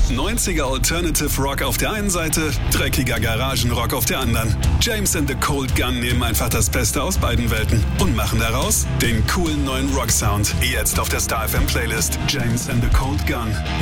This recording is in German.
90er Alternative Rock auf der einen Seite, dreckiger Garagenrock auf der anderen. James and the Cold Gun nehmen einfach das Beste aus beiden Welten und machen daraus den coolen neuen Rock-Sound. Jetzt auf der Star FM Playlist. James and the Cold Gun.